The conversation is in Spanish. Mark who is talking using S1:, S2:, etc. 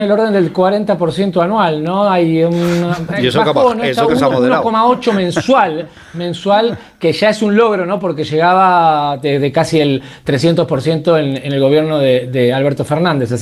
S1: el orden del 40% anual, ¿no? Hay un
S2: Y eso
S1: bajón, ¿no?
S2: eso que se ha moderado.
S1: 1,8 mensual, que ya es un logro, ¿no? Porque llegaba de casi el 300% en el gobierno de Alberto Fernández.